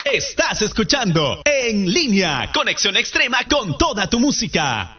Estás escuchando En Línea, conexión extrema con toda tu música.